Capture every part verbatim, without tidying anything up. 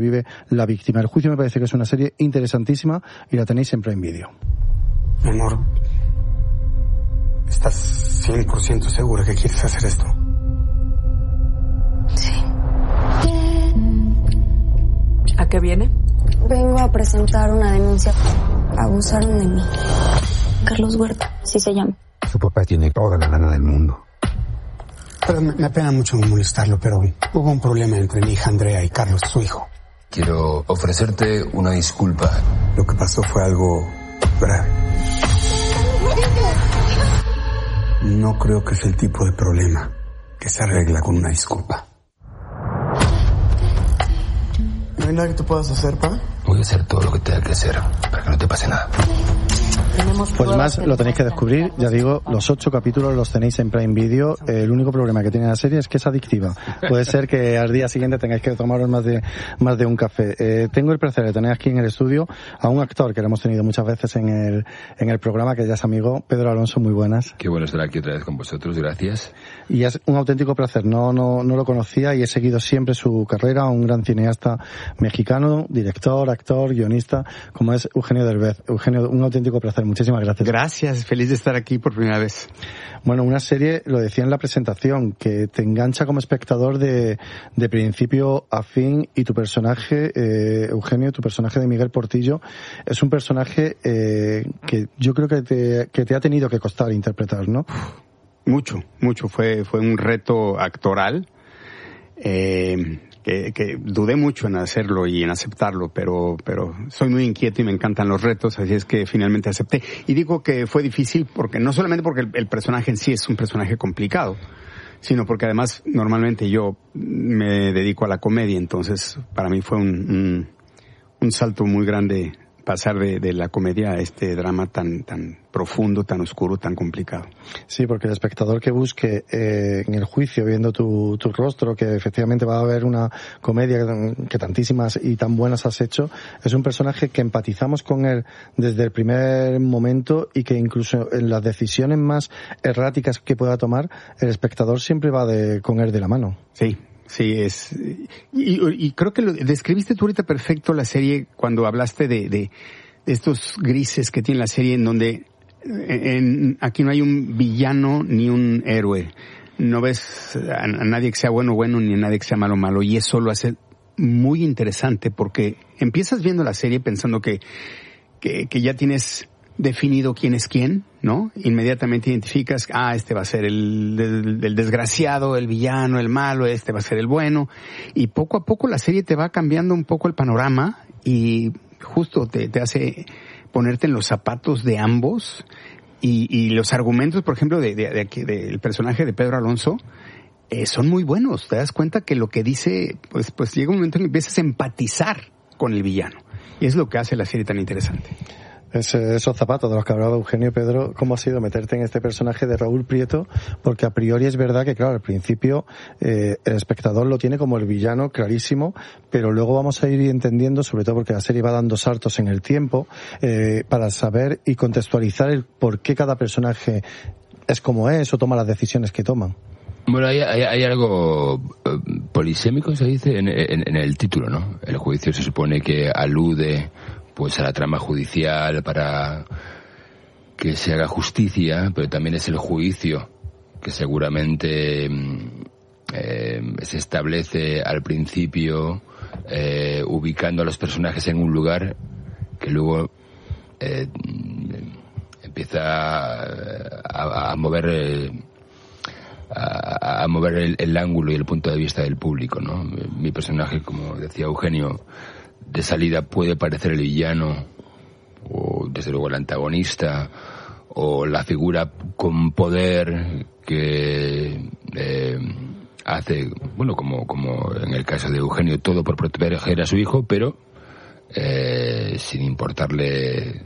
vive la víctima. El juicio me parece que es una serie interesantísima y la tenéis siempre en vídeo. Mi amor, ¿estás cien por ciento segura que quieres hacer esto? Sí. ¿A qué viene? Vengo a presentar una denuncia. Abusaron de mí. Carlos Huerta, así se llama. Su papá tiene toda la lana del mundo. Pero me, me apena mucho molestarlo, pero hubo un problema entre mi hija Andrea y Carlos, su hijo. Quiero ofrecerte una disculpa. Lo que pasó fue algo grave. No creo que es el tipo de problema que se arregla con una disculpa. ¿No hay nada que tú puedas hacer, pa? Voy a hacer todo lo que tenga que hacer para que no te pase nada. Pues más lo tenéis que descubrir, ya digo, los ocho capítulos los tenéis en Prime Video. El único problema que tiene la serie es que es adictiva. Puede ser que al día siguiente tengáis que tomaros más de más de un café. Eh, tengo el placer de tener aquí en el estudio a un actor que lo hemos tenido muchas veces en el en el programa, que ya es amigo, Pedro Alonso. Muy buenas. Qué bueno estar aquí otra vez con vosotros, gracias. Y es un auténtico placer, no no no lo conocía y he seguido siempre su carrera, un gran cineasta mexicano, director, actor, guionista, como es Eugenio Derbez. Eugenio, un auténtico placer, muchísimas gracias. Gracias, feliz de estar aquí por primera vez. Bueno, una serie, lo decía en la presentación, que te engancha como espectador de, de principio a fin, y tu personaje, eh, Eugenio, tu personaje de Miguel Portillo, es un personaje eh, que yo creo que te, que te ha tenido que costar interpretar, ¿no? Mucho, mucho. Fue, fue un reto actoral. Eh, Que, que dudé mucho en hacerlo y en aceptarlo, pero pero soy muy inquieto y me encantan los retos, así es que finalmente acepté. Y digo que fue difícil porque no solamente porque el, el personaje en sí es un personaje complicado, sino porque además normalmente yo me dedico a la comedia, entonces para mí fue un, un, un salto muy grande pasar de, de la comedia a este drama tan tan profundo, tan oscuro, tan complicado. Sí, porque el espectador que busque eh, en el juicio, viendo tu, tu rostro, que efectivamente va a haber una comedia que, que tantísimas y tan buenas has hecho, es un personaje que empatizamos con él desde el primer momento y que incluso en las decisiones más erráticas que pueda tomar, el espectador siempre va de, con él de la mano. Sí. Sí, es, y, y creo que lo describiste tú ahorita perfecto la serie cuando hablaste de, de, de estos grises que tiene la serie, en donde en, aquí no hay un villano ni un héroe. No ves a, a nadie que sea bueno bueno ni a nadie que sea malo malo, y eso lo hace muy interesante porque empiezas viendo la serie pensando que, que, que ya tienes definido quién es quién, ¿no? Inmediatamente identificas, ah, este va a ser el, el, el desgraciado, el villano, el malo, este va a ser el bueno, y poco a poco la serie te va cambiando un poco el panorama y justo te, te hace ponerte en los zapatos de ambos, y, y los argumentos, por ejemplo, de, de, de, de, del personaje de Pedro Alonso, eh, son muy buenos. Te das cuenta que lo que dice, pues, pues llega un momento en que empiezas a empatizar con el villano, y es lo que hace la serie tan interesante. Es, esos zapatos de los que hablaba Eugenio. Pedro, ¿cómo ha sido meterte en este personaje de Raúl Prieto? Porque a priori es verdad que, claro, al principio eh, el espectador lo tiene como el villano clarísimo, pero luego vamos a ir entendiendo, sobre todo porque la serie va dando saltos en el tiempo, eh, para saber y contextualizar el por qué cada personaje es como es o toma las decisiones que toman. Bueno, hay, hay, hay algo eh, polisémico, se dice, en, en, en el título, ¿no? El juicio se supone que alude pues a la trama judicial para que se haga justicia, pero también es el juicio que seguramente eh, se establece al principio, eh, ubicando a los personajes en un lugar que luego eh, empieza a, a mover eh, a, a mover el, el ángulo y el punto de vista del público, ¿no? Mi personaje, como decía Eugenio, de salida puede parecer el villano, o desde luego el antagonista, o la figura con poder que eh, hace, bueno, como, como en el caso de Eugenio, todo por proteger a su hijo, pero eh, sin importarle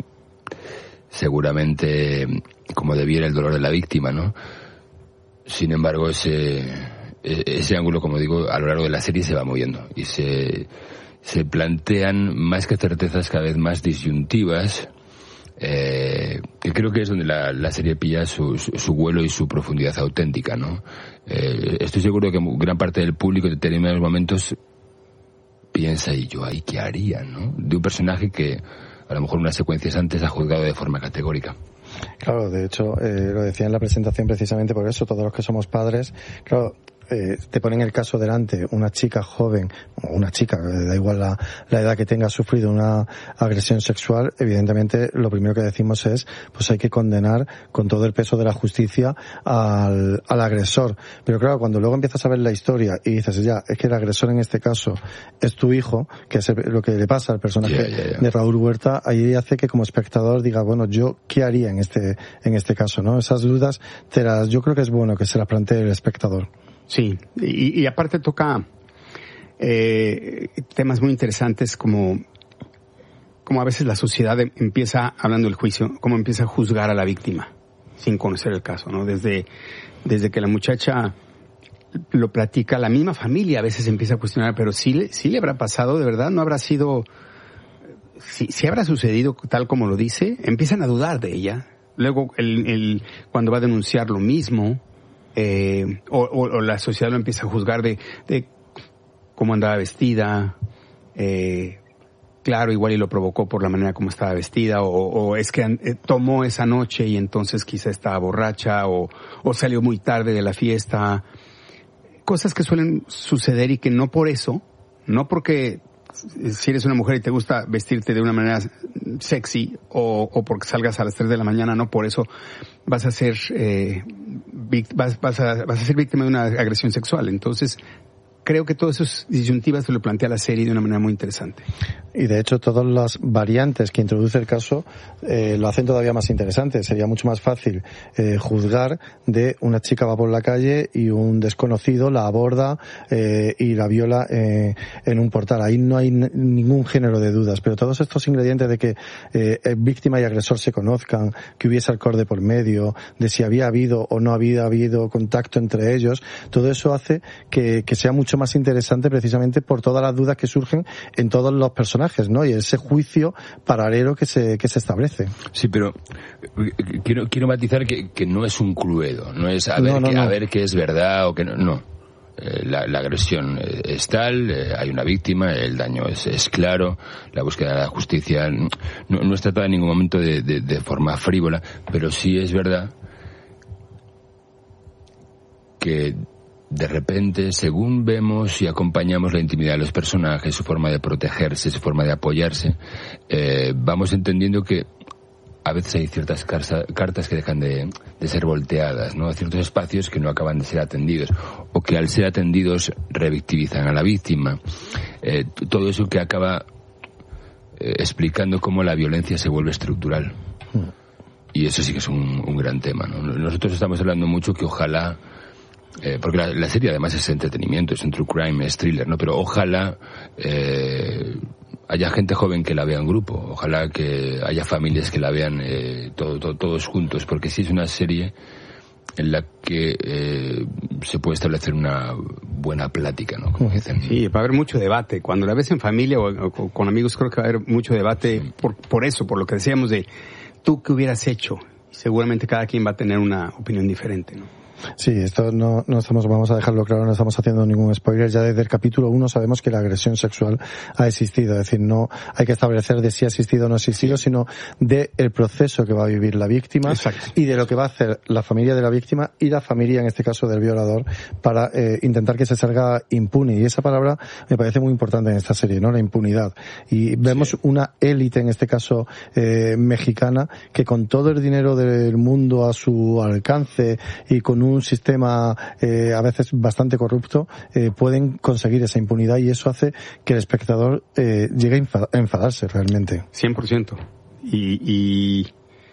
seguramente como debiera el dolor de la víctima, ¿no? Sin embargo, ese, ese ángulo, como digo, a lo largo de la serie se va moviendo y se se plantean más que certezas cada vez más disyuntivas, eh, que creo que es donde la, la serie pilla su, su, su vuelo y su profundidad auténtica, ¿no? Eh, estoy seguro que gran parte del público en determinados momentos piensa, y yo ahí qué haría, ¿no? De un personaje que a lo mejor unas secuencias antes ha juzgado de forma categórica. Claro, de hecho, eh, lo decía en la presentación precisamente por eso, todos los que somos padres, claro, eh, te ponen el caso delante, una chica joven, o una chica, eh, da igual la, la edad que tenga, ha sufrido una agresión sexual, evidentemente lo primero que decimos es, pues hay que condenar con todo el peso de la justicia al, al agresor. Pero claro, cuando luego empiezas a ver la historia y dices, ya, es que el agresor en este caso es tu hijo, que es lo que le pasa al personaje yeah, yeah, yeah. de Raúl Huerta, ahí hace que como espectador diga, bueno, yo, ¿qué haría en este, en este caso, no? Esas dudas, te las, yo creo que es bueno que se las plantee el espectador. Sí, y, y aparte toca eh, temas muy interesantes como, como a veces la sociedad empieza, hablando del juicio, como empieza a juzgar a la víctima sin conocer el caso, ¿no? Desde, desde que la muchacha lo platica, la misma familia a veces empieza a cuestionar, pero sí le, sí le habrá pasado, de verdad, no habrá sido, si, si habrá sucedido tal como lo dice, empiezan a dudar de ella. Luego, el, el, cuando va a denunciar lo mismo, Eh, o, o, o la sociedad lo empieza a juzgar de, de cómo andaba vestida, eh, claro, igual y lo provocó por la manera como estaba vestida, o, o es que eh, tomó esa noche y entonces quizá estaba borracha, o, o salió muy tarde de la fiesta. Cosas que suelen suceder y que no por eso, no porque si eres una mujer y te gusta vestirte de una manera sexy, o, o porque salgas a las tres de la mañana, no por eso vas a ser eh, vas, vas, a, vas a ser víctima de una agresión sexual. Entonces, creo que todas esas disyuntivas se lo plantea la serie de una manera muy interesante. Y de hecho todas las variantes que introduce el caso eh, lo hacen todavía más interesante. Sería mucho más fácil eh, juzgar de una chica va por la calle y un desconocido la aborda eh, y la viola eh, en un portal. Ahí no hay n- ningún género de dudas, pero todos estos ingredientes de que eh, víctima y agresor se conozcan, que hubiese alcohol de por medio, de si había habido o no había habido contacto entre ellos, todo eso hace que, que sea mucho más interesante precisamente por todas las dudas que surgen en todos los personajes, ¿no? Y ese juicio paralelo que se que se establece. Sí, pero quiero quiero matizar que, que no es un Cluedo, no es a ver, no, no, que, no. a ver qué es verdad o que no, no. Eh, la, la agresión es tal, eh, hay una víctima, el daño es, es claro, la búsqueda de la justicia no, no es tratada en ningún momento de, de, de forma frívola, pero sí es verdad que de repente, según vemos y acompañamos la intimidad de los personajes, su forma de protegerse, su forma de apoyarse, eh, vamos entendiendo que a veces hay ciertas carta, cartas que dejan de, de ser volteadas, ¿no? Ciertos espacios que no acaban de ser atendidos, o que al ser atendidos revictimizan a la víctima. Eh, todo eso que acaba eh, explicando cómo la violencia se vuelve estructural. Y eso sí que es un, un gran tema, ¿no? Nosotros estamos hablando mucho que ojalá Eh, porque la, la serie además es entretenimiento, es un true crime, es thriller, ¿no? Pero ojalá eh, haya gente joven que la vea en grupo, ojalá que haya familias que la vean eh, todo, todo, todos juntos, porque sí es una serie en la que eh, se puede establecer una buena plática, ¿no? Como dicen. Sí, va a haber mucho debate. Cuando la ves en familia o, o con amigos, creo que va a haber mucho debate sí. por, por eso, por lo que decíamos de tú qué hubieras hecho. Seguramente cada quien va a tener una opinión diferente, ¿no? Sí, esto no, no estamos, vamos a dejarlo claro, no estamos haciendo ningún spoiler. Ya desde el capítulo uno sabemos que la agresión sexual ha existido. Es decir, no hay que establecer de si ha existido o no ha existido, sino de el proceso que va a vivir la víctima. Exacto. Y de lo que va a hacer la familia de la víctima y la familia, en este caso, del violador, para eh, intentar que se salga impune. Y esa palabra me parece muy importante en esta serie, ¿no? La impunidad. Y vemos sí. una élite, en este caso, eh, mexicana, que con todo el dinero del mundo a su alcance y con un sistema eh, a veces bastante corrupto, eh, pueden conseguir esa impunidad, y eso hace que el espectador eh, llegue a enfadarse realmente. cien por ciento. Y, y,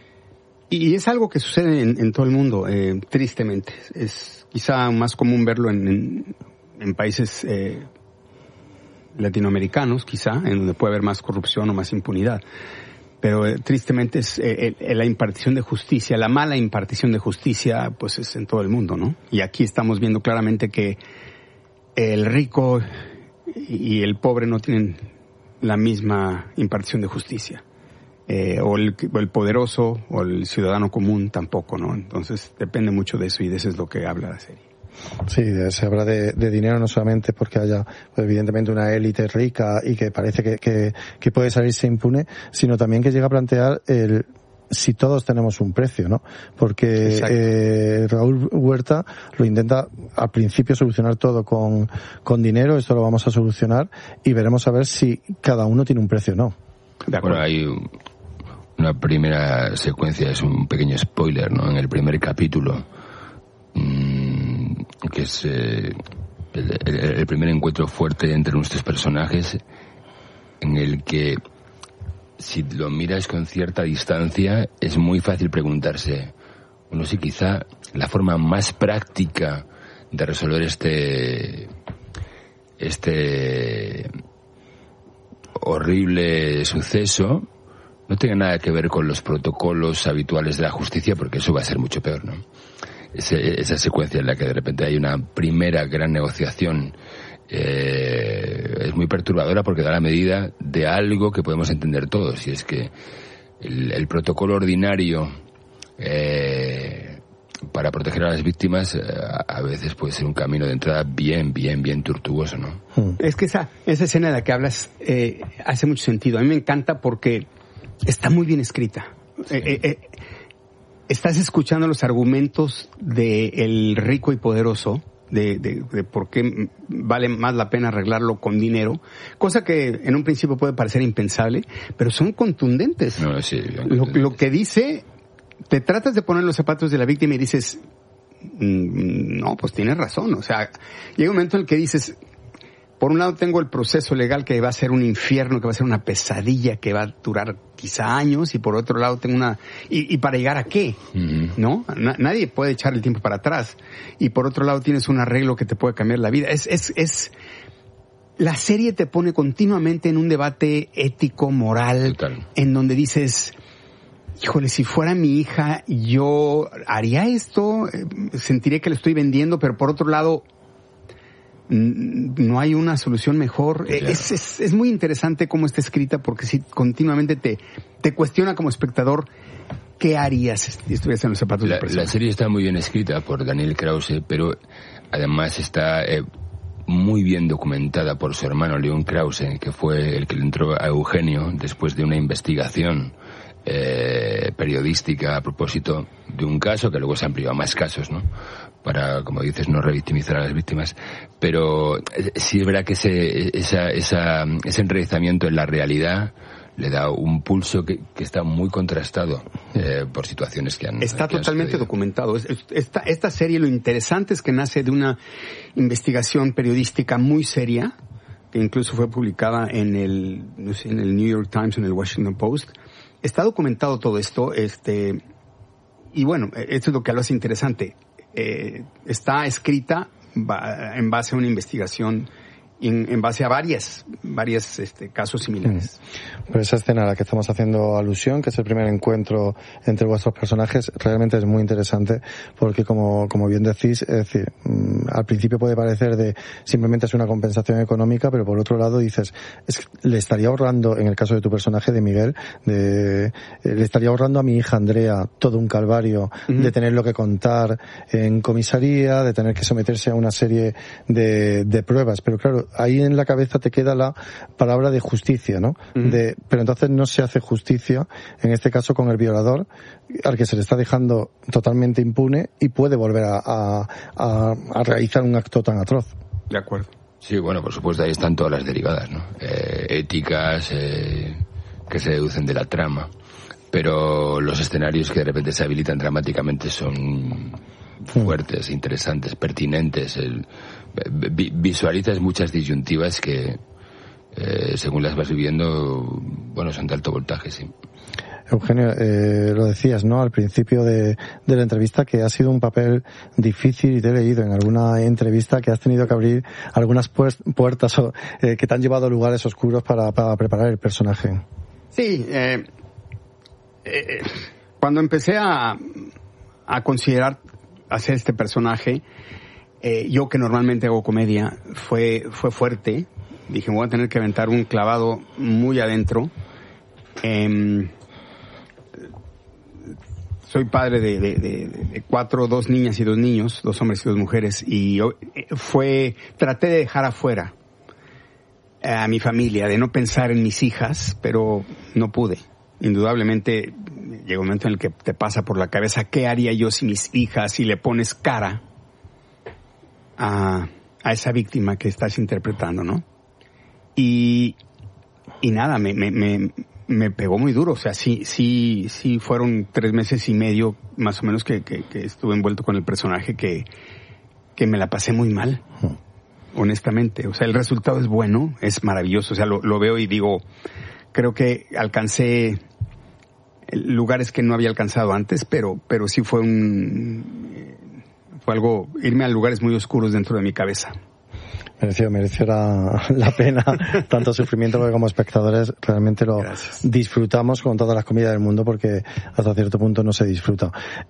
y es algo que sucede en, en todo el mundo, eh, tristemente. Es quizá más común verlo en, en, en países eh, latinoamericanos, quizá, en donde puede haber más corrupción o más impunidad. Pero eh, tristemente es eh, eh, la impartición de justicia, la mala impartición de justicia, pues es en todo el mundo, ¿no? Y aquí estamos viendo claramente que el rico y el pobre no tienen la misma impartición de justicia. Eh, o, el, o el poderoso o el ciudadano común tampoco, ¿no? Entonces depende mucho de eso, y de eso es lo que habla la serie. Sí, se habla de, de dinero no solamente porque haya, pues, evidentemente, una élite rica y que parece que, que, que puede salirse impune, sino también que llega a plantear el si todos tenemos un precio, ¿no? Porque eh, Raúl Huerta lo intenta al principio solucionar todo con, con dinero, esto lo vamos a solucionar y veremos a ver si cada uno tiene un precio o no. De acuerdo. Bueno, hay una primera secuencia, es un pequeño spoiler, ¿no? En el primer capítulo, mmm, que es eh, el, el, el primer encuentro fuerte entre nuestros personajes, en el que si lo miras con cierta distancia, es muy fácil preguntarse, bueno, sí, quizá la forma más práctica de resolver este, este horrible suceso no tenga nada que ver con los protocolos habituales de la justicia, porque eso va a ser mucho peor, ¿no? Ese, esa secuencia en la que de repente hay una primera gran negociación Eh, es muy perturbadora porque da la medida de algo que podemos entender todos, y es que el, el protocolo ordinario eh, para proteger a las víctimas eh, a veces puede ser un camino de entrada bien, bien, bien tortuoso, ¿no? Es que esa, esa escena de la que hablas eh, hace mucho sentido. A mí me encanta porque está muy bien escrita. Sí. Eh, eh, estás escuchando los argumentos de el rico y poderoso, De, de, de por qué vale más la pena arreglarlo con dinero, cosa que en un principio puede parecer impensable, pero son contundentes. No, sí, lo, lo que dice, te tratas de poner los zapatos de la víctima y dices, mmm, no, pues tienes razón. O sea, llega un momento en el que dices, por un lado tengo el proceso legal que va a ser un infierno, que va a ser una pesadilla, que va a durar quizá años, y por otro lado tengo una... ¿Y, y para llegar a qué? Uh-huh. ¿No? Na, nadie puede echar el tiempo para atrás. Y por otro lado tienes un arreglo que te puede cambiar la vida. Es, es, es... La serie te pone continuamente en un debate ético, moral, total, en donde dices, híjole, si fuera mi hija, yo haría esto, sentiré que le estoy vendiendo, pero por otro lado, no hay una solución mejor. Claro. Es, es, es muy interesante cómo está escrita, porque sí, continuamente te, te cuestiona como espectador qué harías si estuvieras en los zapatos la, de persona. La serie está muy bien escrita por Daniel Krause, pero además está eh, muy bien documentada por su hermano León Krause, que fue el que le entró a Eugenio después de una investigación eh, periodística a propósito de un caso, que luego se amplió a más casos, ¿no? Para, como dices, no revictimizar a las víctimas. Pero sí es verdad que ese, esa, esa, ese enraizamiento en la realidad le da un pulso que, que está muy contrastado eh, por situaciones que han... Está que totalmente documentado. Esta, esta serie, lo interesante es que nace de una investigación periodística muy seria, que incluso fue publicada en el, no sé, en el New York Times, en el Washington Post. Está documentado todo esto, este, y bueno, esto es lo que lo hace interesante. Eh, está escrita en base a una investigación, en, en base a varias, varias este, casos similares. Pues esa escena a la que estamos haciendo alusión, que es el primer encuentro entre vuestros personajes, realmente es muy interesante, porque como, como bien decís, es decir, mmm, al principio puede parecer de simplemente es una compensación económica, pero por otro lado dices, es que le estaría ahorrando, en el caso de tu personaje de Miguel, de, eh, le estaría ahorrando a mi hija Andrea todo un calvario, uh-huh, de tenerlo que contar en comisaría, de tener que someterse a una serie de, de pruebas, pero claro, ahí en la cabeza te queda la palabra de justicia, ¿no? Uh-huh. De, pero entonces no se hace justicia, en este caso con el violador, al que se le está dejando totalmente impune y puede volver a, a, a, a realizar un acto tan atroz. De acuerdo. Sí, bueno, por supuesto, ahí están todas las derivadas, ¿no? Eh, éticas, eh, que se deducen de la trama. Pero los escenarios que de repente se habilitan dramáticamente son fuertes, mm. interesantes, pertinentes. El, vi, visualizas muchas disyuntivas que, eh, según las vas viviendo, bueno, son de alto voltaje, sí. Eugenio, eh, lo decías, ¿no? Al principio de, de la entrevista, que ha sido un papel difícil, y te he leído en alguna entrevista que has tenido que abrir algunas puer- puertas o, eh, que te han llevado a lugares oscuros para, para preparar el personaje. Sí, eh, eh, cuando empecé a, a considerar hacer este personaje, eh, yo que normalmente hago comedia, fue, fue fuerte. Dije, me voy a tener que aventar un clavado muy adentro. Eh, soy padre de, de, de, de cuatro, dos niñas y dos niños, dos hombres y dos mujeres, y fue, traté de dejar afuera a mi familia, de no pensar en mis hijas, pero no pude. Indudablemente llega un momento en el que te pasa por la cabeza, ¿qué haría yo si mis hijas, si le pones cara a, a esa víctima que estás interpretando, ¿no? Y, y nada, me, me, me, me pegó muy duro, o sea, sí, sí, sí fueron tres meses y medio, más o menos, que, que, que estuve envuelto con el personaje, que, que me la pasé muy mal. Honestamente, o sea, el resultado es bueno, es maravilloso, o sea, lo, lo veo y digo, creo que alcancé lugares que no había alcanzado antes, pero, pero sí fue un, fue algo, irme a lugares muy oscuros dentro de mi cabeza. Mereció, mereció la, la pena, tanto sufrimiento porque como espectadores realmente lo Gracias. disfrutamos con todas las comidas del mundo, porque hasta cierto punto no se disfruta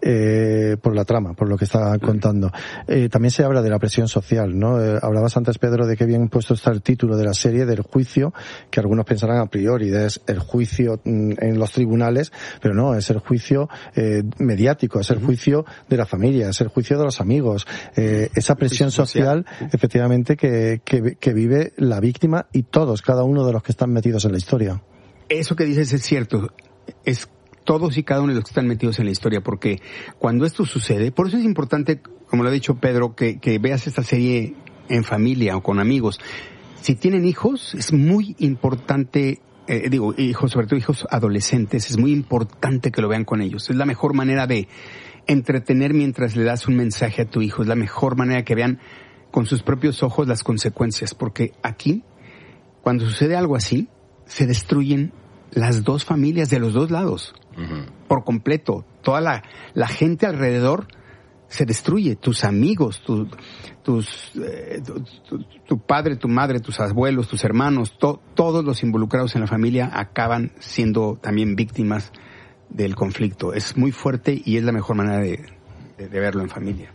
eh, por la trama, por lo que está contando. Eh, también se habla de la presión social, ¿no? Eh, hablabas antes, Pedro, de que bien puesto está el título de la serie, del juicio, que algunos pensarán a priori, es el juicio en los tribunales, pero no, es el juicio eh, mediático, es el uh-huh. juicio de la familia, es el juicio de los amigos, eh, esa presión social, social, efectivamente, que Que, que vive la víctima y todos, cada uno de los que están metidos en la historia. Eso que dices es cierto, es todos y cada uno de los que están metidos en la historia, porque cuando esto sucede, por eso es importante, como lo ha dicho Pedro, que, que veas esta serie en familia o con amigos. Si tienen hijos, es muy importante, eh, digo, hijos, sobre todo hijos adolescentes, es muy importante que lo vean con ellos. Es la mejor manera de entretener mientras le das un mensaje a tu hijo, es la mejor manera que vean con sus propios ojos las consecuencias, porque aquí, cuando sucede algo así, se destruyen las dos familias de los dos lados, uh-huh. por completo. Toda la, la gente alrededor se destruye, tus amigos, tu, tus, eh, tu, tu, tu padre, tu madre, tus abuelos, tus hermanos, to, todos los involucrados en la familia acaban siendo también víctimas del conflicto. Es muy fuerte y es la mejor manera de, de, de verlo en familia.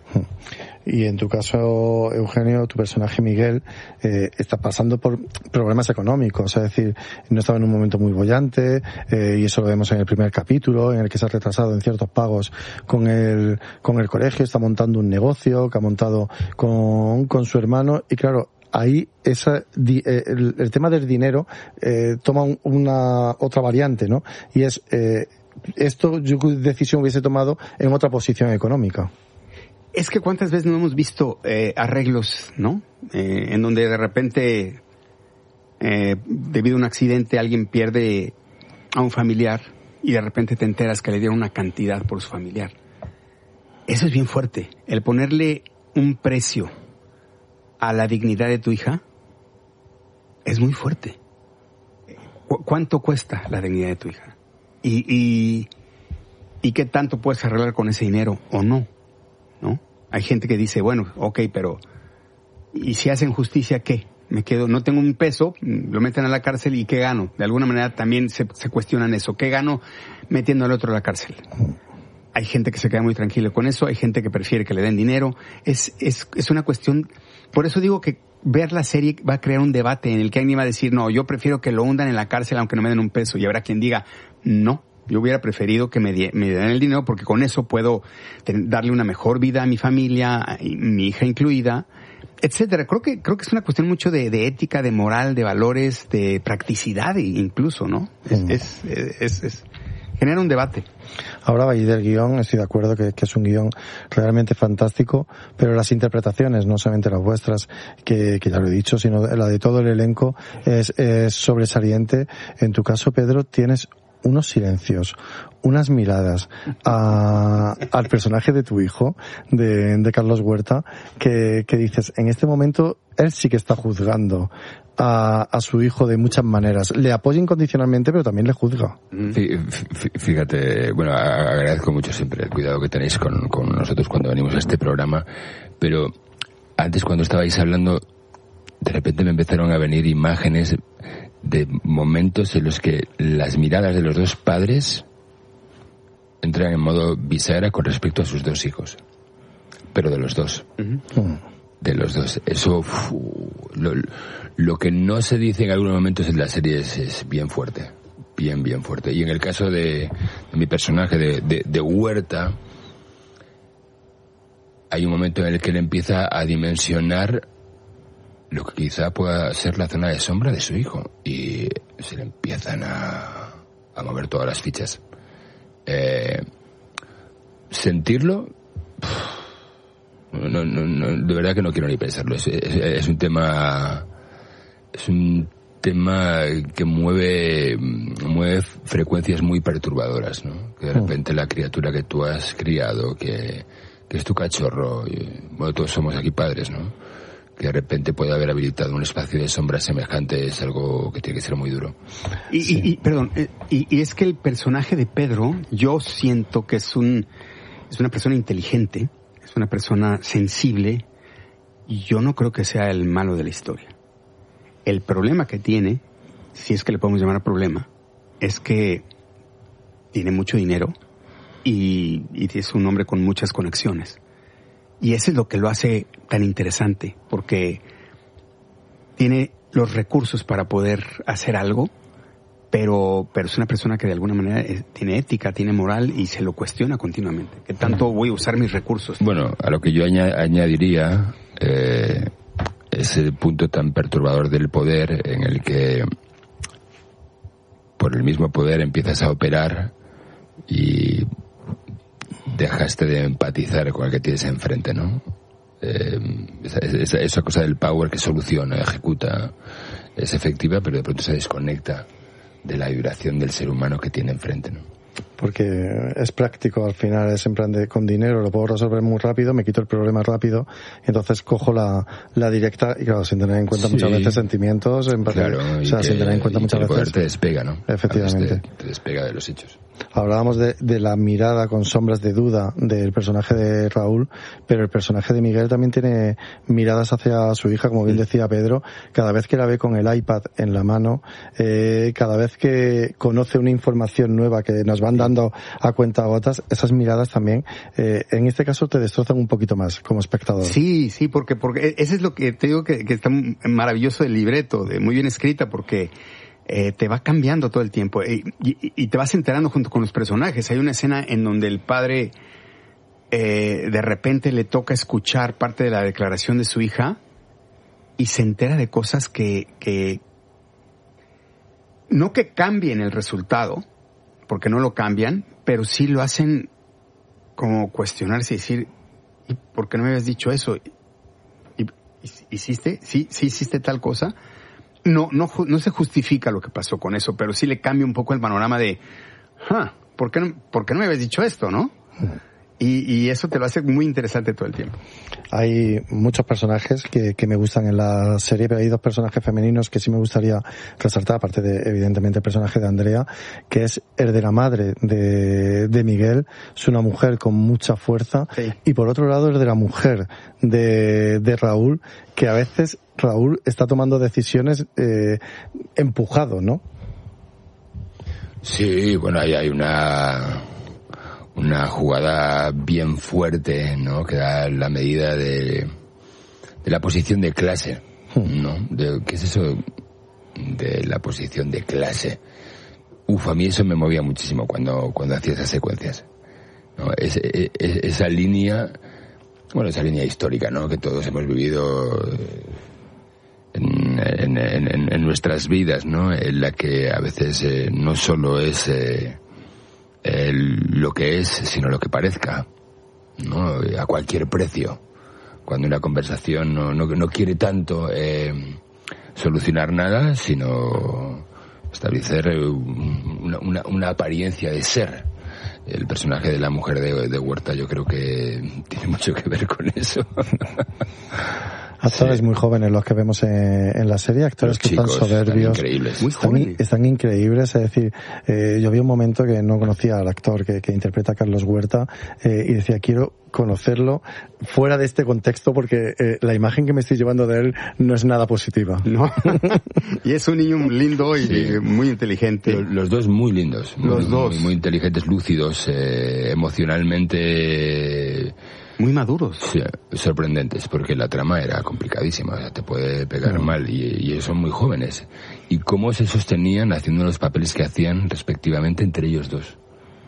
Y en tu caso, Eugenio, tu personaje Miguel eh, está pasando por problemas económicos, es decir, no estaba en un momento muy bollante, eh, y eso lo vemos en el primer capítulo, en el que se ha retrasado en ciertos pagos con el con el colegio, está montando un negocio que ha montado con, con su hermano, y claro, ahí esa, el, el tema del dinero eh, toma un, una otra variante, ¿no? Y es, eh, esto yo decisión hubiese tomado en otra posición económica. Es que cuántas veces no hemos visto eh, arreglos, ¿no? Eh, en donde de repente, eh, debido a un accidente, alguien pierde a un familiar y de repente te enteras que le dieron una cantidad por su familiar. Eso es bien fuerte. El ponerle un precio a la dignidad de tu hija es muy fuerte. ¿Cu- ¿Cuánto cuesta la dignidad de tu hija? Y, y, y qué tanto puedes arreglar con ese dinero o no, ¿no? Hay gente que dice, bueno, ok, pero ¿y si hacen justicia qué? Me quedo, no tengo un peso, lo meten a la cárcel y ¿qué gano? De alguna manera también se, se cuestionan eso. ¿Qué gano metiendo al otro a la cárcel? Hay gente que se queda muy tranquilo con eso, hay gente que prefiere que le den dinero. Es, es, es una cuestión, por eso digo que ver la serie va a crear un debate en el que alguien va a decir, no, yo prefiero que lo hundan en la cárcel aunque no me den un peso. Y habrá quien diga, no, yo hubiera preferido que me, die, me den el dinero porque con eso puedo ten, darle una mejor vida a mi familia, a mi hija incluida, etcétera. Creo que creo que es una cuestión mucho de, de ética, de moral, de valores, de practicidad incluso, ¿no? Es, mm. es, es, es, es genera un debate. Hablaba ahí del guión, estoy de acuerdo que, que es un guión realmente fantástico, pero las interpretaciones, no solamente las vuestras, que, que ya lo he dicho, sino la de todo el elenco es, es sobresaliente. En tu caso, Pedro, tienes unos silencios, unas miradas a, al personaje de tu hijo, de, de Carlos Huerta, que, que dices, en este momento él sí que está juzgando a, a su hijo de muchas maneras. Le apoya incondicionalmente, pero también le juzga. Fíjate, bueno, agradezco mucho siempre el cuidado que tenéis con, con nosotros cuando venimos a este programa, pero antes cuando estabais hablando, de repente me empezaron a venir imágenes de momentos en los que las miradas de los dos padres entran en modo bisagra con respecto a sus dos hijos, pero de los dos. Uh-huh. De los dos. Eso, uf, lo, lo que no se dice en algunos momentos en la serie es, es bien fuerte. Bien, bien fuerte. Y en el caso de, de mi personaje de, de, de Huerta, hay un momento en el que él empieza a dimensionar lo que quizá pueda ser la zona de sombra de su hijo, y se le empiezan a, a mover todas las fichas. Eh, sentirlo, no, no, no, de verdad que no quiero ni pensarlo. Es, es, es un tema, es un tema que mueve, mueve frecuencias muy perturbadoras, ¿no? Que de repente la criatura que tú has criado, que, que es tu cachorro, y, bueno, todos somos aquí padres, ¿no? Que de repente puede haber habilitado un espacio de sombra semejante, es algo que tiene que ser muy duro. Y, sí. y, y perdón, y, y es que el personaje de Pedro, yo siento que es un es una persona inteligente, es una persona sensible, y yo no creo que sea el malo de la historia. El problema que tiene, si es que le podemos llamar problema, es que tiene mucho dinero y, y es un hombre con muchas conexiones. Y eso es lo que lo hace tan interesante, porque tiene los recursos para poder hacer algo, pero, pero es una persona que de alguna manera es, tiene ética, tiene moral y se lo cuestiona continuamente. ¿Qué tanto voy a usar mis recursos? Bueno, a lo que yo aña- añadiría eh, ese punto tan perturbador del poder en el que por el mismo poder empiezas a operar y dejaste de empatizar con el que tienes enfrente, ¿no? Eh, esa, esa, esa cosa del power que soluciona, ejecuta, es efectiva, pero de pronto se desconecta de la vibración del ser humano que tiene enfrente, ¿no? Porque es práctico al final, es en plan de con dinero lo puedo resolver muy rápido, me quito el problema rápido, y entonces cojo la, la directa, y claro, sin tener en cuenta sí. muchas veces sentimientos, empatía, claro, o sea, sin tener en cuenta muchas el poder veces te despega, ¿no? Efectivamente. Te, te despega de los hechos. Hablábamos de, de la mirada con sombras de duda del personaje de Raúl, pero el personaje de Miguel también tiene miradas hacia su hija, como bien decía Pedro, cada vez que la ve con el iPad en la mano, eh, cada vez que conoce una información nueva que nos van dando a cuentagotas, esas miradas también, eh, en este caso te destrozan un poquito más como espectador. Sí, sí, porque, porque ese es lo que te digo que, que está maravilloso del libreto, de muy bien escrita, porque Eh, te va cambiando todo el tiempo y, y, y te vas enterando junto con los personajes. Hay una escena en donde el padre eh, de repente le toca escuchar parte de la declaración de su hija y se entera de cosas que, que no que cambien el resultado, porque no lo cambian, pero sí lo hacen como cuestionarse y decir, ¿y por qué no me habías dicho eso? ¿Y, y, ¿Hiciste? ¿Sí, sí hiciste tal cosa? No, no, no se justifica lo que pasó con eso, pero sí le cambia un poco el panorama de, huh, ¿por qué no, por qué no me habías dicho esto, no? Y, y eso te lo hace muy interesante todo el tiempo. Hay muchos personajes que, que me gustan en la serie, pero hay dos personajes femeninos que sí me gustaría resaltar, aparte de, evidentemente, el personaje de Andrea, que es el de la madre de, de Miguel. Es una mujer con mucha fuerza. Sí. Y por otro lado, el de la mujer de, de Raúl, que a veces Raúl está tomando decisiones eh, empujado, ¿no? Sí, bueno, ahí hay una... una jugada bien fuerte, ¿no? Que da la medida de, de la posición de clase, ¿no? De, ¿qué es eso de la posición de clase? Uf, a mí eso me movía muchísimo cuando, cuando hacía esas secuencias, ¿no? Es, es, esa línea, bueno, esa línea histórica, ¿no? Que todos hemos vivido en, en, en, en nuestras vidas, ¿no? En la que a veces eh, no solo es... Eh, El, lo que es, sino lo que parezca, ¿no? A cualquier precio. Cuando una conversación no, no, no quiere tanto eh, solucionar nada, sino establecer una, una, una apariencia de ser. El personaje de la mujer de, de Huerta yo creo que tiene mucho que ver con eso. Actores sí. muy jóvenes los que vemos en, en la serie, actores los que chicos, están soberbios, están increíbles. Muy están, están increíbles, es decir, eh, yo vi un momento que no conocía al actor que, que interpreta a Carlos Huerta eh, y decía, quiero conocerlo fuera de este contexto porque eh, la imagen que me estoy llevando de él no es nada positiva. No. Y es un niño lindo y sí. muy inteligente. Los, los dos muy lindos, los muy, dos muy, muy inteligentes, lúcidos, eh, emocionalmente... muy maduros. Sí, sorprendentes, porque la trama era complicadísima, o sea, te puede pegar no. mal, y, y ellos son muy jóvenes. Y cómo se sostenían haciendo los papeles que hacían respectivamente entre ellos dos.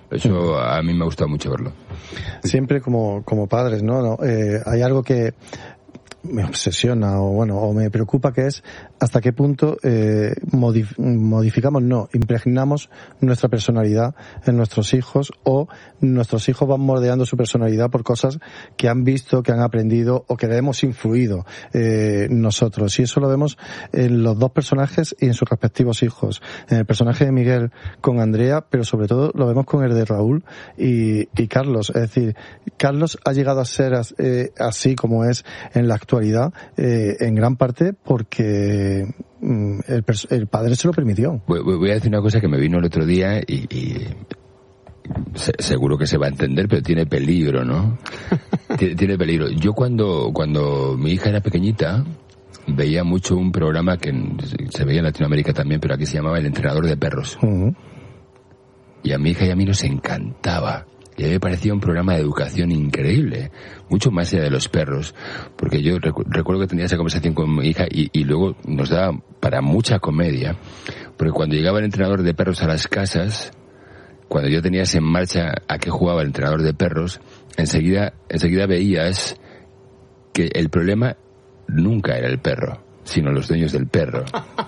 Eso a mí me ha gustado mucho verlo. Siempre como, como padres, ¿no? no eh, hay algo que me obsesiona o bueno o me preocupa, que es hasta qué punto eh, modif- modificamos, no, impregnamos nuestra personalidad en nuestros hijos, o nuestros hijos van moldeando su personalidad por cosas que han visto, que han aprendido o que le hemos influido eh, nosotros. Y eso lo vemos en los dos personajes y en sus respectivos hijos. En el personaje de Miguel con Andrea, pero sobre todo lo vemos con el de Raúl y, y Carlos. Es decir, Carlos ha llegado a ser eh, así como es en la actualidad, eh, en gran parte porque El, el padre se lo permitió. Voy, voy a decir una cosa que me vino el otro día y, y se, seguro que se va a entender, pero tiene peligro, ¿no? tiene, tiene peligro. Yo cuando, cuando mi hija era pequeñita veía mucho un programa que se veía en Latinoamérica también, pero aquí se llamaba El Entrenador de Perros. Uh-huh. Y a mi hija y a mí nos encantaba. Y a mí me parecía un programa de educación increíble, mucho más allá de los perros, porque yo recu- recuerdo que tenía esa conversación con mi hija y, y luego nos daba para mucha comedia, porque cuando llegaba el entrenador de perros a las casas, cuando yo tenías en marcha a qué jugaba el entrenador de perros, enseguida, enseguida veías que el problema nunca era el perro, sino los dueños del perro.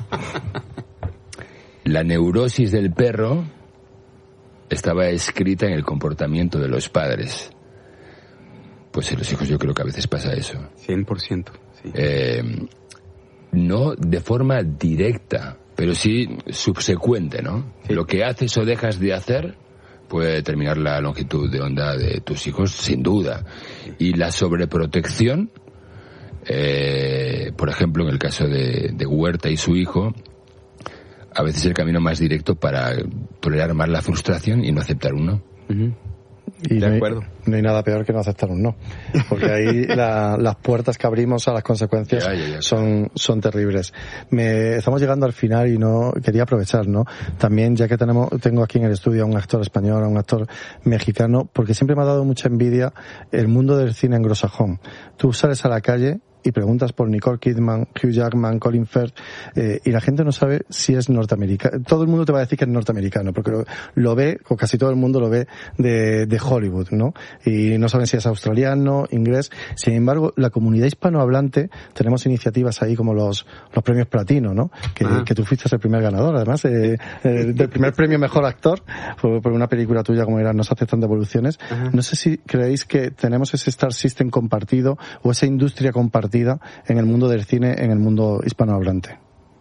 La neurosis del perro estaba escrita en el comportamiento de los padres. Pues en los hijos yo creo que a veces pasa eso. cien por ciento. Sí. Eh, no de forma directa, pero sí subsecuente, ¿no? Sí. Lo que haces o dejas de hacer puede determinar la longitud de onda de tus hijos, sin duda. Y la sobreprotección, eh, por ejemplo, en el caso de, de Huerta y su hijo, a veces el camino más directo para tolerar más la frustración y no aceptar un no. Uh-huh. Y de acuerdo. No hay, no hay nada peor que no aceptar un no, porque ahí la, las puertas que abrimos a las consecuencias ya, ya, ya, son son terribles. Me, estamos llegando al final y no quería aprovechar, ¿no? También, ya que tenemos tengo aquí en el estudio a un actor español, a un actor mexicano, porque siempre me ha dado mucha envidia el mundo del cine anglosajón. Tú sales a la calle y preguntas por Nicole Kidman, Hugh Jackman, Colin Firth, eh, y la gente no sabe si es norteamericano. Todo el mundo te va a decir que es norteamericano, porque lo, lo ve, o casi todo el mundo lo ve de, de Hollywood, ¿no? Y no saben si es australiano, inglés. Sin embargo, la comunidad hispanohablante, tenemos iniciativas ahí como los, los premios platino, ¿no? Que, que tú fuiste el primer ganador, además, eh, eh, del primer premio mejor actor, por, por una película tuya como era No se aceptan devoluciones. Ajá. No sé si creéis que tenemos ese Star System compartido, o esa industria compartida en el mundo del cine, en el mundo hispanohablante.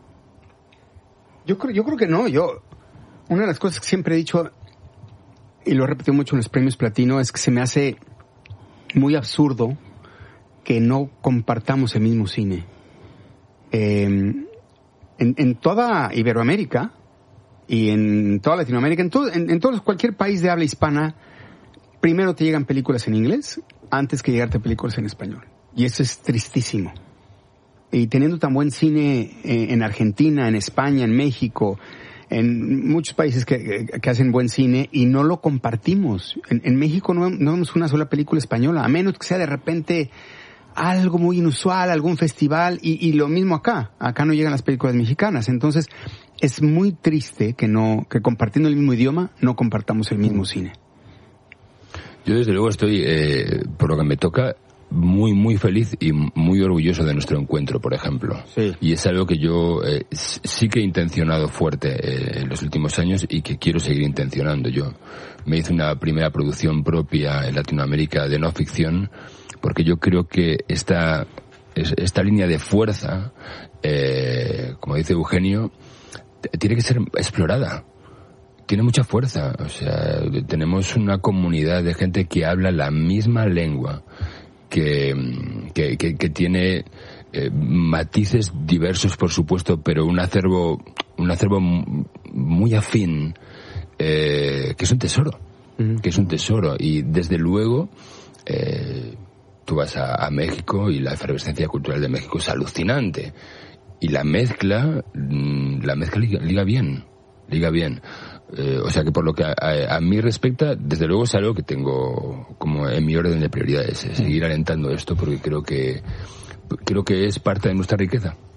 Yo creo, yo creo que no. Yo, una de las cosas que siempre he dicho, y lo he repetido mucho en los premios platino, es que se me hace muy absurdo que no compartamos el mismo cine. Eh, en, en toda Iberoamérica y en toda Latinoamérica, en todo, en, en todo, cualquier país de habla hispana, primero te llegan películas en inglés antes que llegarte películas en español. Y eso es tristísimo. Y teniendo tan buen cine en Argentina, en España, en México, en muchos países que, que hacen buen cine, y no lo compartimos. En, en México no, no vemos una sola película española, a menos que sea de repente algo muy inusual, algún festival, y, y lo mismo acá. Acá no llegan las películas mexicanas. Entonces, es muy triste que no, que compartiendo el mismo idioma, no compartamos el mismo cine. Yo desde luego estoy, eh, por lo que me toca, muy, muy feliz y muy orgulloso de nuestro encuentro, por ejemplo. Sí. Y es algo que yo eh, sí que he intencionado fuerte eh, en los últimos años y que quiero seguir intencionando. Yo me hice una primera producción propia en Latinoamérica de no ficción, porque yo creo que esta, esta línea de fuerza, eh, como dice Eugenio, tiene que ser explorada. Tiene mucha fuerza. O sea, tenemos una comunidad de gente que habla la misma lengua, que, que, que, que tiene eh, matices diversos, por supuesto, pero un acervo, un acervo muy afín, eh, que es un tesoro, uh-huh. que es un tesoro. Y desde luego, eh, tú vas a, a México y la efervescencia cultural de México es alucinante. Y la mezcla, la mezcla liga, liga bien, liga bien. Eh, o sea que por lo que a, a, a mí respecta, desde luego es algo que tengo como en mi orden de prioridades, eh, seguir alentando esto, porque creo que creo que es parte de nuestra riqueza.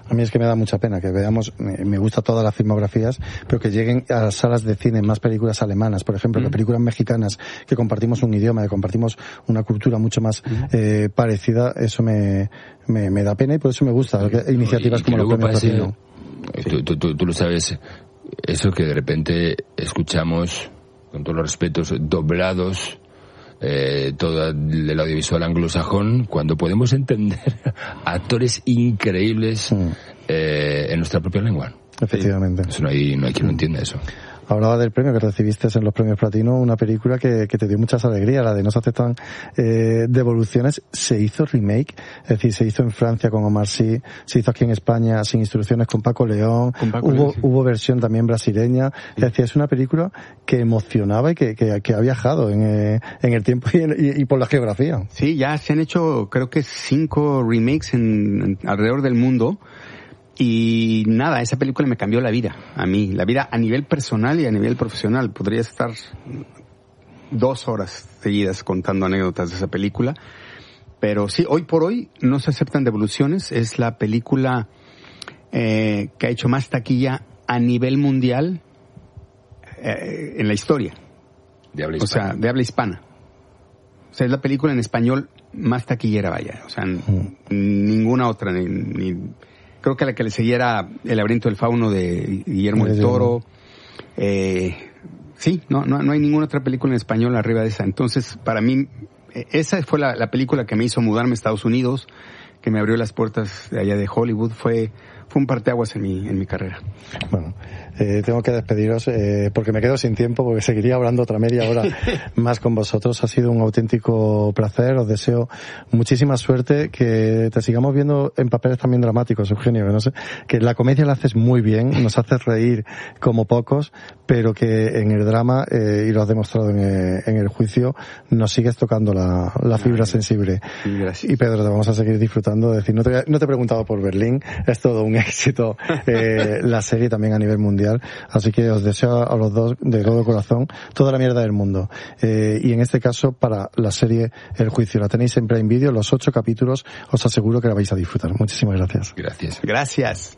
A mí es que me da mucha pena que veamos, me, me gusta todas las filmografías, pero que lleguen a las salas de cine más películas alemanas, por ejemplo, mm. que películas mexicanas, que compartimos un idioma, que compartimos una cultura mucho más mm. eh, parecida, eso me, me, me da pena y por eso me gusta que, iniciativas y, como los premios Platino. Tú, tú, tú, tú lo sabes, eso que de repente escuchamos, con todos los respetos, doblados, Eh, todo el audiovisual anglosajón, cuando podemos entender actores increíbles mm. eh, en nuestra propia lengua. Efectivamente. Eso no hay, no hay quien lo entienda eso. Hablaba del premio que recibiste en los premios Platino, una película que, que te dio muchas alegrías, la de No se aceptan eh, devoluciones. Se hizo remake, es decir, se hizo en Francia con Omar Sy, se hizo aquí en España sin instrucciones con Paco León, con Paco hubo, León, sí. hubo versión también brasileña. Sí. Es decir, es una película que emocionaba y que, que, que ha viajado en, eh, en el tiempo y, en, y, y por la geografía. Sí, ya se han hecho creo que cinco remakes en, en alrededor del mundo. Y nada, esa película me cambió la vida, a mí, la vida a nivel personal y a nivel profesional. Podría estar dos horas seguidas contando anécdotas de esa película. Pero sí, hoy por hoy No se aceptan devoluciones. Es la película eh, que ha hecho más taquilla a nivel mundial eh, en la historia. De habla hispana. O sea, de habla hispana. O sea, es la película en español más taquillera, vaya. O sea, mm. ninguna otra, ni... ni creo que la que le seguía era El laberinto del fauno de Guillermo del Toro. Eh, sí, no, no, no hay ninguna otra película en español arriba de esa. Entonces, para mí, esa fue la, la película que me hizo mudarme a Estados Unidos, que me abrió las puertas de allá de Hollywood. Fue, fue un parteaguas en mi, en mi carrera. Bueno, eh, tengo que despediros eh, porque me quedo sin tiempo, porque seguiría hablando otra media hora más con vosotros. Ha sido un auténtico placer. Os deseo muchísima suerte, que te sigamos viendo en papeles también dramáticos, Eugenio, que no sé, que la comedia la haces muy bien, nos haces reír como pocos, pero que en el drama, eh, y lo has demostrado en, eh, en el juicio, nos sigues tocando la, la fibra Ay, sensible. Sí, gracias. Y Pedro, te vamos a seguir disfrutando. Es decir, no te, no te he preguntado por Berlín, es todo un éxito eh, la serie también a nivel mundial. Así que os deseo a los dos de todo corazón toda la mierda del mundo. Eh, y en este caso, para la serie El Juicio, la tenéis en Prime Video, los ocho capítulos, os aseguro que la vais a disfrutar. Muchísimas gracias. Gracias. Gracias.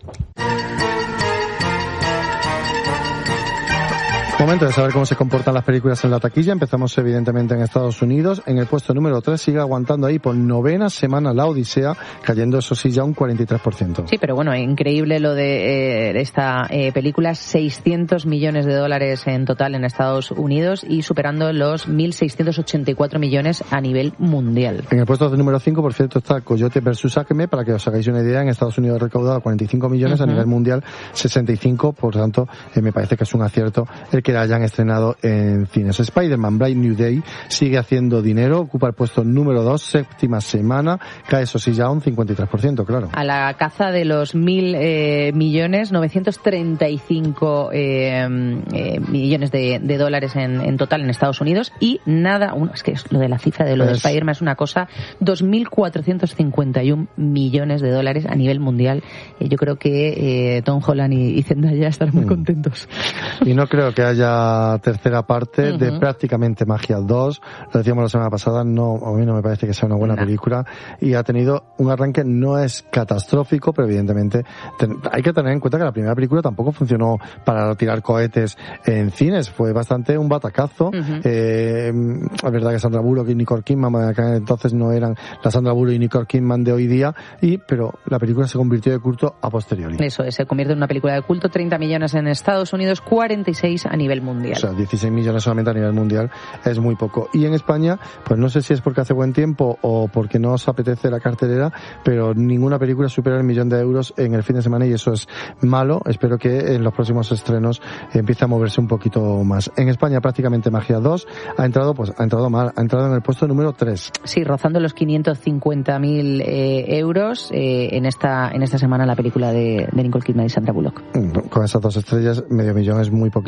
Momento de saber cómo se comportan las películas en la taquilla. Empezamos evidentemente en Estados Unidos. En el puesto número tres sigue aguantando ahí por novena semana La Odisea, cayendo eso sí ya un cuarenta y tres por ciento. Sí, pero bueno, increíble lo de eh, esta eh, película. seiscientos millones de dólares en total en Estados Unidos y superando los mil seiscientos ochenta y cuatro millones a nivel mundial. En el puesto número cinco, por cierto, está Coyote versus Acme. Para que os hagáis una idea, en Estados Unidos ha recaudado cuarenta y cinco millones, uh-huh. a nivel mundial sesenta y cinco. Por tanto, eh, me parece que es un acierto el que la hayan estrenado en cines. Spider-Man Bright New Day sigue haciendo dinero, ocupa el puesto número dos, séptima semana, cae eso sí ya un cincuenta y tres por ciento, claro. A la caza de los mil eh, millones, novecientos treinta y cinco eh, eh, millones de, de dólares en, en total en Estados Unidos y nada, un, es que es lo de la cifra de lo es... de Spider-Man es una cosa, dos mil cuatrocientos cincuenta y uno millones de dólares a nivel mundial. Eh, yo creo que eh, Tom Holland y, y Zendaya estarán muy mm. contentos. Y no creo que haya tercera parte uh-huh. de prácticamente Magia dos, lo decíamos la semana pasada, no, a mí no me parece que sea una buena no. película y ha tenido un arranque, no es catastrófico, pero evidentemente ten, hay que tener en cuenta que la primera película tampoco funcionó para tirar cohetes en cines, fue bastante un batacazo. Uh-huh. eh, es verdad que Sandra Bullock y Nicole Kidman acá entonces no eran la Sandra Bullock y Nicole Kidman de hoy día, y pero la película se convirtió de culto a posteriori. Eso es, se convierte en una película de culto, treinta millones en Estados Unidos, cuarenta y seis a nivel mundial. O sea, dieciséis millones solamente a nivel mundial es muy poco. Y en España, pues no sé si es porque hace buen tiempo o porque no os apetece la cartelera, pero ninguna película supera el millón de euros en el fin de semana y eso es malo. Espero que en los próximos estrenos empiece a moverse un poquito más. En España prácticamente Magia dos ha entrado, pues ha entrado mal, ha entrado en el puesto número tres. Sí, rozando los quinientos cincuenta mil eh, euros eh, en esta en esta semana la película de, de Nicole Kidman y Sandra Bullock. Con esas dos estrellas, medio millón es muy poquito. Muy poquito. Por cierto,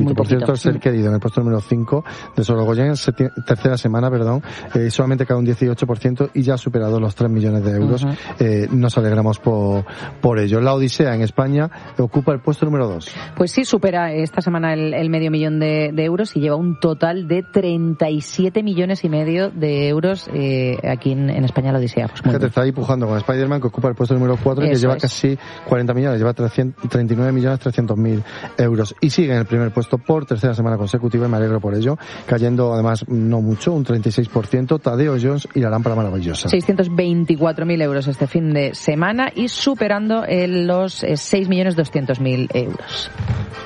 Doctor Ser Querido en el puesto número cinco de Sorogoyen, tercera semana, perdón, eh, solamente cae un dieciocho por ciento y ya ha superado los tres millones de euros. Uh-huh. Eh, nos alegramos por, por ello. La Odisea en España ocupa el puesto número dos. Pues sí, supera esta semana el, el medio millón de, de euros y lleva un total de treinta y siete millones y medio de euros eh, aquí en, en España la Odisea. Pues Fíjate, está ahí pujando con Spider-Man, que ocupa el puesto número cuatro y que lleva es. casi cuarenta millones, lleva treinta y nueve millones trescientos mil euros y sigue en el primer puesto por tercera semana consecutiva y me alegro por ello, cayendo además no mucho, un treinta y seis por ciento, Tadeo Jones y la lámpara maravillosa. seiscientos veinticuatro mil euros este fin de semana y superando en los seis millones doscientos mil euros.